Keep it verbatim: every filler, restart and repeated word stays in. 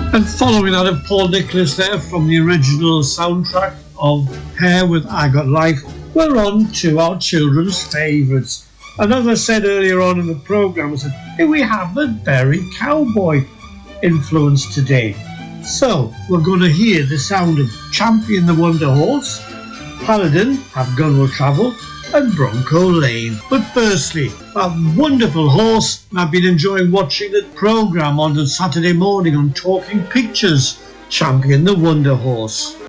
And following that of Paul Nicholas there from the original soundtrack of Hair with I Got Life, we're on to our children's favourites. And as I said earlier on in the programme, I said, here we have the Berry Cowboy influence today. So we're going to hear the sound of Champion the Wonder Horse, Paladin, Have Gun Will Travel, and Bronco Lane. But firstly, that wonderful horse, and I've been enjoying watching the programme on a Saturday morning on Talking Pictures, Champion the Wonder Horse.